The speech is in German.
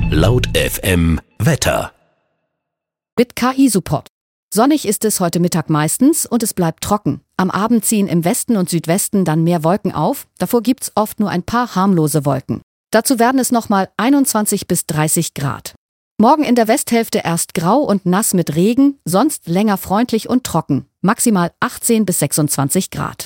Laut FM Wetter. Mit KI-Support. Sonnig ist es heute Mittag meistens und es bleibt trocken. Am Abend ziehen im Westen und Südwesten dann mehr Wolken auf. Davor gibt's oft nur ein paar harmlose Wolken. Dazu werden es nochmal 21 bis 30 Grad. Morgen in der Westhälfte erst grau und nass mit Regen, sonst länger freundlich und trocken. Maximal 18 bis 26 Grad.